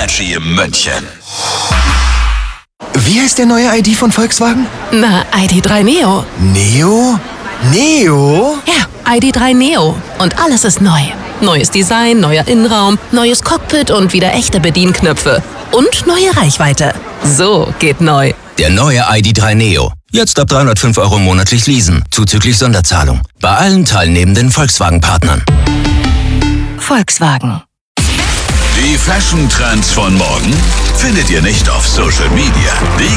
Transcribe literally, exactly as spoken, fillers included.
Energy München. Wie heißt der neue I D von Volkswagen? Na, I D drei Neo. Neo? Neo? Ja, I D drei Neo. Und alles ist neu. Neues Design, neuer Innenraum, neues Cockpit und wieder echte Bedienknöpfe. Und neue Reichweite. So geht neu. Der neue I D drei Neo. Jetzt ab dreihundertfünf Euro monatlich leasen, zuzüglich Sonderzahlung. Bei allen teilnehmenden Volkswagen-Partnern. Volkswagen. Die Fashion-Trends von morgen findet ihr nicht auf Social Media. Die